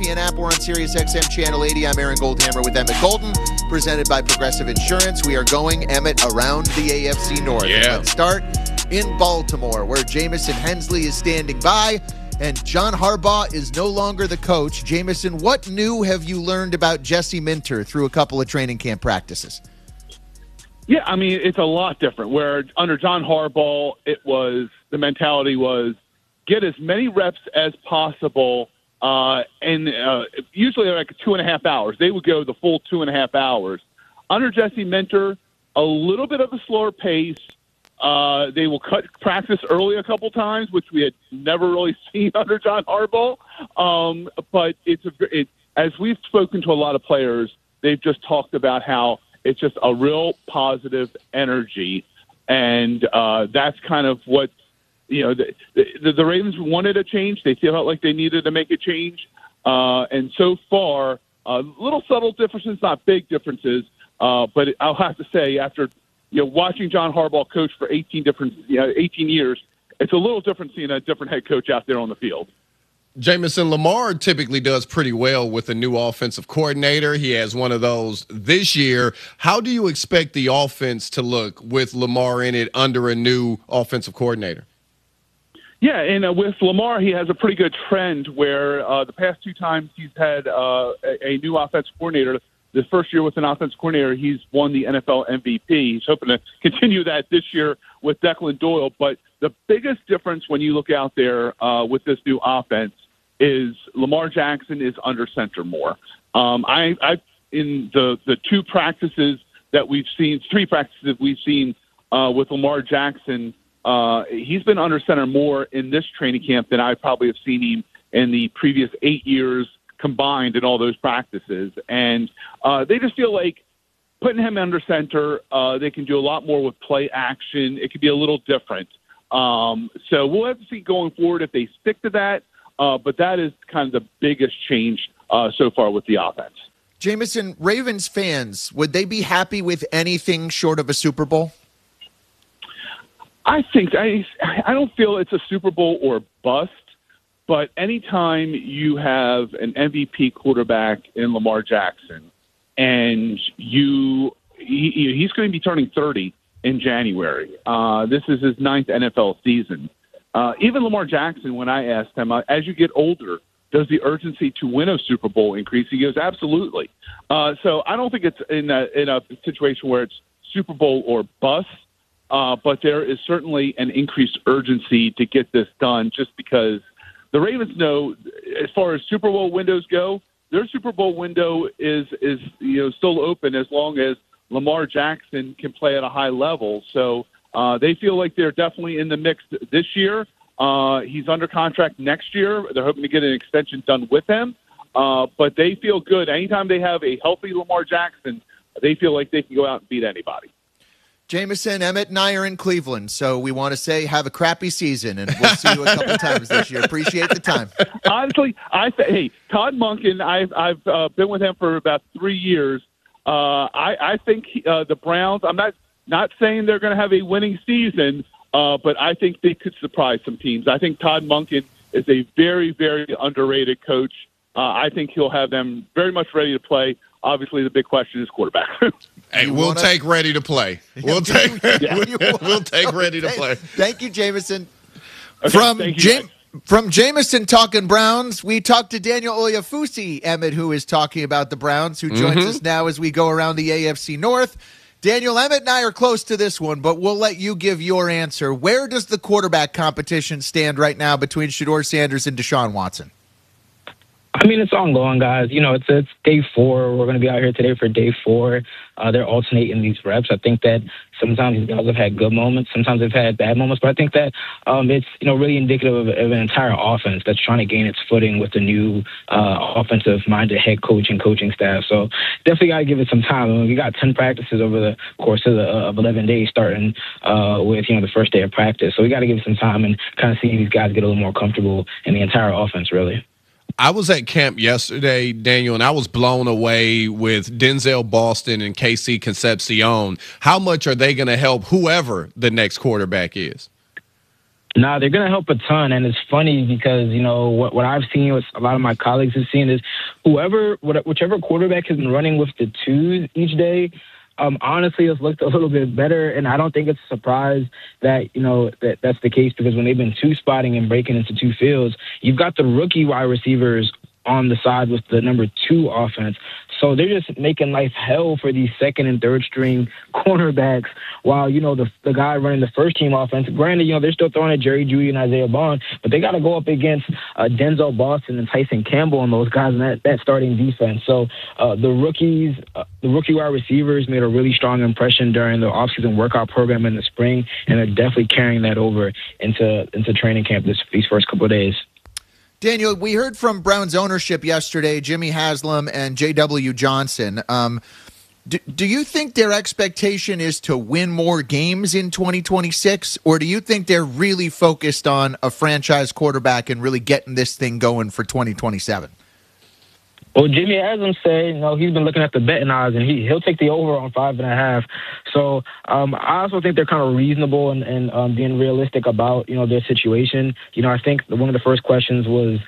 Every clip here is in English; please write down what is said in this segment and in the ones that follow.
ESPN app. We're on Sirius XM Channel 80. I'm Aaron Goldhammer with Emmett Golden, presented by Progressive Insurance. We are going, Emmett, around the AFC North. Yeah. Let's start in Baltimore, where Jamison Hensley is standing by, and John Harbaugh is no longer the coach. Jamison, what new have you learned about Jesse Minter through a couple of training camp practices? Yeah, I mean, it's a lot different. Where under John Harbaugh, the mentality was get as many reps as possible, and usually like 2.5 hours. They would go the full 2.5 hours. Under Jesse Minter, a little bit of a slower pace. They will cut practice early a couple times, which we had never really seen under John Harbaugh. But as we've spoken to a lot of players, they've just talked about how it's just a real positive energy, and that's kind of what the Ravens wanted a change. They felt like they needed to make a change, and so far, little subtle differences, not big differences. But I'll have to say, after watching John Harbaugh coach for 18 years, it's a little different seeing a different head coach out there on the field. Jamison, Lamar typically does pretty well with a new offensive coordinator. He has one of those this year. How do you expect the offense to look with Lamar in it under a new offensive coordinator? Yeah, and with Lamar, he has a pretty good trend where the past two times he's had a new offensive coordinator. The first year with an offensive coordinator, he's won the NFL MVP. He's hoping to continue that this year with Declan Doyle. But the biggest difference when you look out there with this new offense is Lamar Jackson is under center more. I in the two practices that we've seen, three practices we've seen with Lamar Jackson, he's been under center more in this training camp than I probably have seen him in the previous 8 years combined in all those practices. And they just feel like putting him under center, they can do a lot more with play action. It could be a little different. So we'll have to see going forward if they stick to that. But that is kind of the biggest change so far with the offense. Jamison, Ravens fans, would they be happy with anything short of a Super Bowl? I don't feel it's a Super Bowl or bust, but anytime you have an MVP quarterback in Lamar Jackson, and he's going to be turning 30 in January. This is his 9th NFL season. Even Lamar Jackson, when I asked him, as you get older, does the urgency to win a Super Bowl increase? He goes, absolutely. So I don't think it's in a situation where it's Super Bowl or bust, but there is certainly an increased urgency to get this done just because the Ravens know, as far as Super Bowl windows go, their Super Bowl window is still open as long as Lamar Jackson can play at a high level. So they feel like they're definitely in the mix this year. He's under contract next year. They're hoping to get an extension done with him. But they feel good. Anytime they have a healthy Lamar Jackson, they feel like they can go out and beat anybody. Jamison, Emmett, and I are in Cleveland, so we want to say have a crappy season, and we'll see you a couple times this year. Appreciate the time. Honestly, hey, Todd Monken, I've been with him for about 3 years. I think the Browns, I'm not saying they're going to have a winning season, but I think they could surprise some teams. I think Todd Monken is a very, very underrated coach. I think he'll have them very much ready to play. Obviously, the big question is quarterback. Hey, we'll take ready to play. We'll take ready to play. Thank you, Jamison. Okay, From Jamison talking Browns, we talked to Daniel Oyafusi, Emmett, who is talking about the Browns, who joins us now as we go around the AFC North. Daniel, Emmett and I are close to this one, but we'll let you give your answer. Where does the quarterback competition stand right now between Shedeur Sanders and Deshaun Watson? I mean, it's ongoing, guys. It's day 4. We're going to be out here today for day 4. They're alternating these reps. I think that sometimes these guys have had good moments. Sometimes they've had bad moments. But I think that it's, really indicative of an entire offense that's trying to gain its footing with the new offensive-minded head coach and coaching staff. So definitely got to give it some time. I mean, we got 10 practices over the course of 11 days, starting with, the first day of practice. So we got to give it some time and kind of see these guys get a little more comfortable in the entire offense, really. I was at camp yesterday, Daniel, and I was blown away with Denzel Boston and KC Concepcion. How much are they going to help whoever the next quarterback is? Nah, they're going to help a ton. And it's funny because, what I've seen, what a lot of my colleagues have seen is whichever quarterback has been running with the twos each day, honestly, it's looked a little bit better, and I don't think it's a surprise that that's the case, because when they've been two spotting and breaking into two fields, you've got the rookie wide receivers on the side with the number 2 offense. So they're just making life hell for these second and third string cornerbacks, while, the guy running the first team offense, granted, they're still throwing at Jerry Jeudy and Isaiah Bond, but they got to go up against Denzel Boston and Tyson Campbell and those guys in that starting defense. So the rookie wide receivers made a really strong impression during the offseason workout program in the spring, and they're definitely carrying that over into training camp these first couple of days. Daniel, we heard from Browns ownership yesterday, Jimmy Haslam and J.W. Johnson. Do you think their expectation is to win more games in 2026, or do you think they're really focused on a franchise quarterback and really getting this thing going for 2027? Well, Jimmy Haslam said, he's been looking at the betting odds, and he'll take the over on 5.5. So I also think they're kind of reasonable and being realistic about their situation. I think one of the first questions was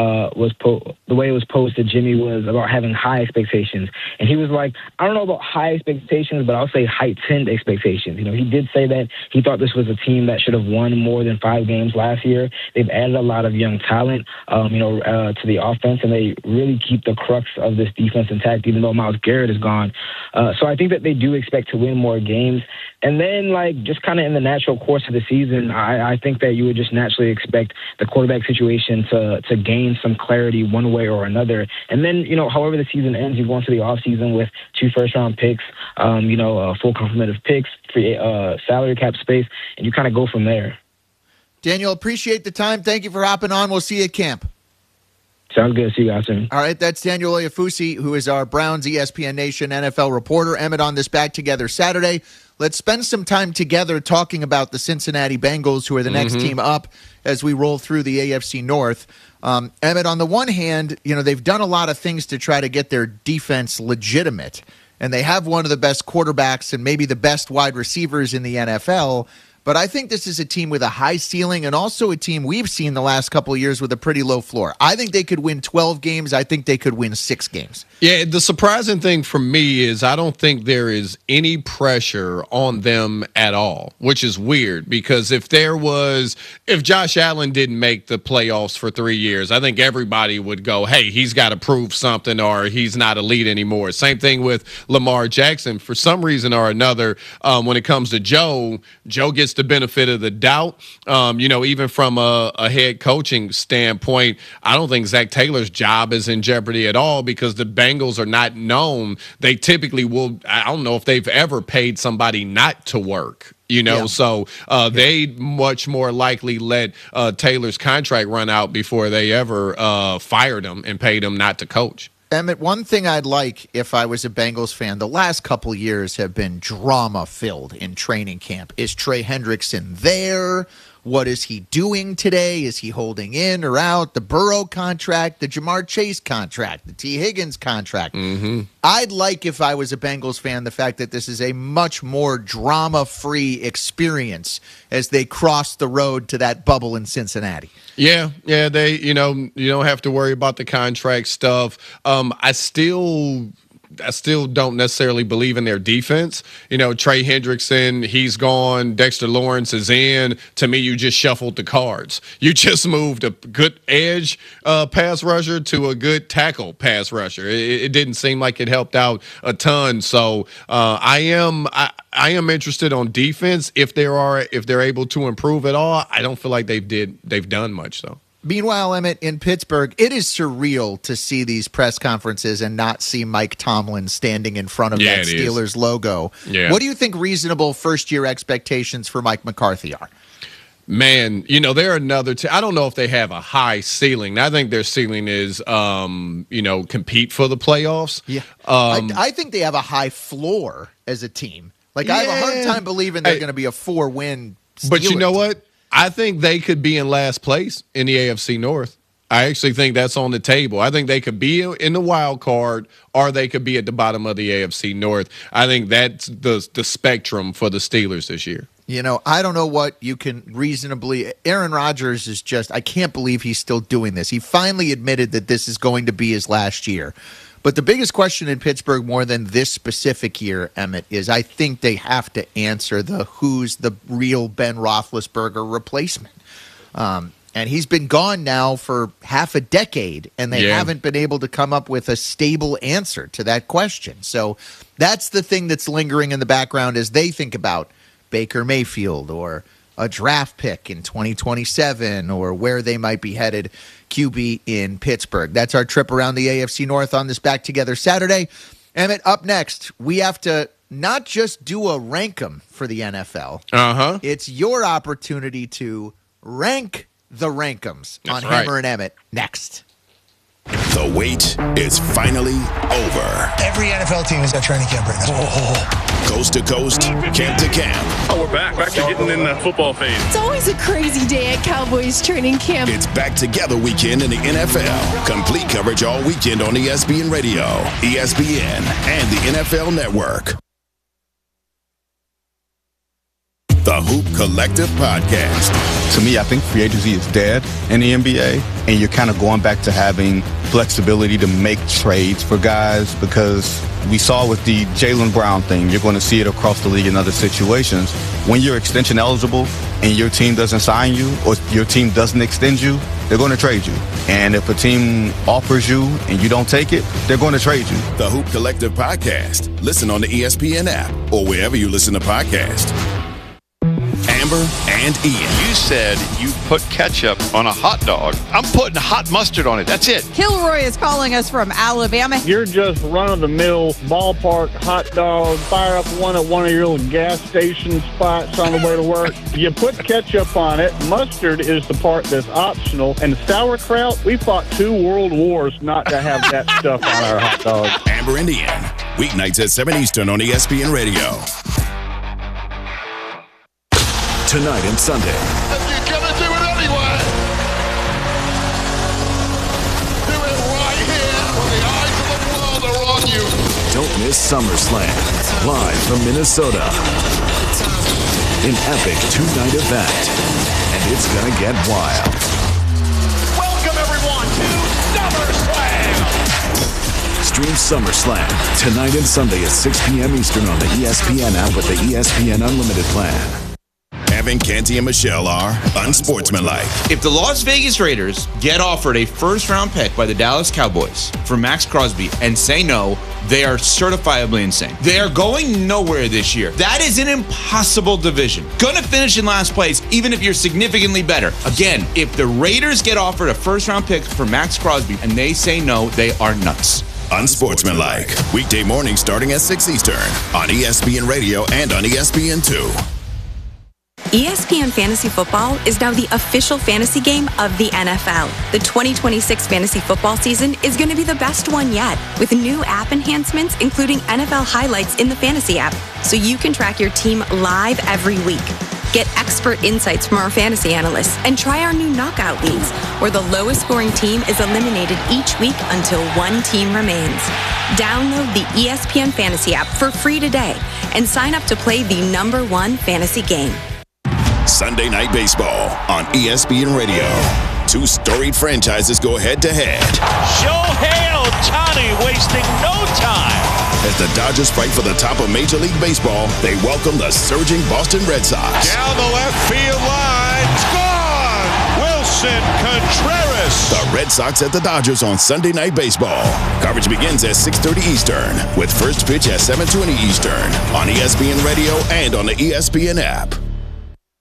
the way it was posed to Jimmy was about having high expectations, and he was like, I don't know about high expectations, but I'll say heightened expectations. He did say that he thought this was a team that should have won more than 5 games last year. They've added a lot of young talent, to the offense, and they really keep the crux of this defense intact, even though Myles Garrett is gone. So I think that they do expect to win more games. And then, just kind of in the natural course of the season, I think that you would just naturally expect the quarterback situation to gain some clarity one way or another. And then, however the season ends, you go into the offseason with 2 first-round picks, a full complement of picks, free salary cap space, and you kind of go from there. Daniel, appreciate the time. Thank you for hopping on. We'll see you at camp. Sounds good. See you guys soon. All right, that's Daniel Oyefusi, who is our Browns ESPN Nation NFL reporter. Emmett on this Back Together Saturday. Let's spend some time together talking about the Cincinnati Bengals, who are the next team up as we roll through the AFC North. Emmett, on the one hand, they've done a lot of things to try to get their defense legitimate, and they have one of the best quarterbacks and maybe the best wide receivers in the NFL. But I think this is a team with a high ceiling and also a team we've seen the last couple of years with a pretty low floor. I think they could win 12 games. I think they could win 6 games. Yeah, the surprising thing for me is I don't think there is any pressure on them at all, which is weird, because if Josh Allen didn't make the playoffs for 3 years, I think everybody would go, hey, he's got to prove something, or he's not elite anymore. Same thing with Lamar Jackson. For some reason or another, when it comes to Joe gets the benefit of the doubt. Even from a head coaching standpoint, I don't think Zach Taylor's job is in jeopardy at all, because the Bengals are not known. They typically will. I don't know if they've ever paid somebody not to work. So they much more likely let Taylor's contract run out before they ever fired him and paid him not to coach. Emmett, one thing I'd like if I was a Bengals fan, the last couple years have been drama-filled in training camp. Is Trey Hendrickson there? What is he doing today? Is he holding in or out? The Burrow contract, the Jamar Chase contract, the T. Higgins contract. I'd like, if I was a Bengals fan, the fact that this is a much more drama-free experience as they cross the road to that bubble in Cincinnati. Yeah, they, you don't have to worry about the contract stuff. I still don't necessarily believe in their defense. Trey Hendrickson, he's gone. Dexter Lawrence is in. To me, you just shuffled the cards. You just moved a good edge pass rusher to a good tackle pass rusher. It didn't seem like it helped out a ton. So I am interested on defense if they're able to improve at all. I don't feel like they've done much though. Meanwhile, Emmett, in Pittsburgh, it is surreal to see these press conferences and not see Mike Tomlin standing in front of that Steelers logo. Yeah. What do you think reasonable first-year expectations for Mike McCarthy are? Man, they're another team. I don't know if they have a high ceiling. I think their ceiling is, compete for the playoffs. Yeah, I think they have a high floor as a team. I have a hard time believing they're going to be a 4-win Steelers. But you know what? I think they could be in last place in the AFC North. I actually think that's on the table. I think they could be in the wild card, or they could be at the bottom of the AFC North. I think that's the spectrum for the Steelers this year. I don't know what you can reasonably. Aaron Rodgers is just, I can't believe he's still doing this. He finally admitted that this is going to be his last year. But the biggest question in Pittsburgh, more than this specific year, Emmett, is I think they have to answer who's the real Ben Roethlisberger replacement. And he's been gone now for half a decade, and they haven't been able to come up with a stable answer to that question. So that's the thing that's lingering in the background as they think about Baker Mayfield or a draft pick in 2027 or where they might be headed QB in Pittsburgh. That's our trip around the AFC North on this Back Together Saturday. Emmett, up next, we have to not just do a rank 'em for the NFL. It's your opportunity to rank the Rank'ems on Hammer and Emmett next. The wait is finally over. Every NFL team is at training camp right now. Coast to coast, camp to camp. Oh, we're back to getting in the football phase. It's always a crazy day at Cowboys training camp. It's Back Together weekend in the NFL. Complete coverage all weekend on ESPN Radio, ESPN, and the NFL Network. The Hoop Collective Podcast. To me, I think free agency is dead in the NBA, and you're kind of going back to having flexibility to make trades for guys, because we saw with the Jaylen Brown thing, you're going to see it across the league in other situations. When you're extension eligible and your team doesn't sign you or your team doesn't extend you, they're going to trade you. And if a team offers you and you don't take it, they're going to trade you. The Hoop Collective Podcast. Listen on the ESPN app or wherever you listen to podcasts. Amber and Ian. You said you put ketchup on a hot dog. I'm putting hot mustard on it. That's it. Kilroy is calling us from Alabama. You're just run-of-the-mill ballpark hot dog. Fire up one at one of your little gas station spots on the way to work. You put ketchup on it. Mustard is the part that's optional. And sauerkraut, we fought 2 world wars not to have that stuff on our hot dogs. Amber and Ian. Weeknights at 7 Eastern on ESPN Radio. Tonight and Sunday. You're going to do it anyway. Do it right here when the eyes of the world are on you. Don't miss SummerSlam, live from Minnesota. An epic 2-night event, and it's going to get wild. Welcome, everyone, to SummerSlam. Stream SummerSlam tonight and Sunday at 6 p.m. Eastern on the ESPN app with the ESPN Unlimited plan. Evan, Canty, and Michelle are unsportsmanlike. If the Las Vegas Raiders get offered a first-round pick by the Dallas Cowboys for Max Crosby and say no, they are certifiably insane. They are going nowhere this year. That is an impossible division. Gonna finish in last place, even if you're significantly better. Again, if the Raiders get offered a first-round pick for Max Crosby and they say no, they are nuts. Unsportsmanlike. Weekday morning starting at 6 Eastern on ESPN Radio and on ESPN2. ESPN Fantasy Football is now the official fantasy game of the NFL. The 2026 fantasy football season is going to be the best one yet, with new app enhancements including NFL highlights in the fantasy app, so you can track your team live every week. Get expert insights from our fantasy analysts and try our new knockout leagues, where the lowest scoring team is eliminated each week until one team remains. Download the ESPN Fantasy app for free today and sign up to play the #1 fantasy game. Sunday Night Baseball on ESPN Radio. 2 storied franchises go head-to-head. Shohei Ohtani wasting no time. As the Dodgers fight for the top of Major League Baseball, they welcome the surging Boston Red Sox. Down the left field line. Gone! Wilson Contreras. The Red Sox at the Dodgers on Sunday Night Baseball. Coverage begins at 6:30 Eastern, with first pitch at 7:20 Eastern on ESPN Radio and on the ESPN app.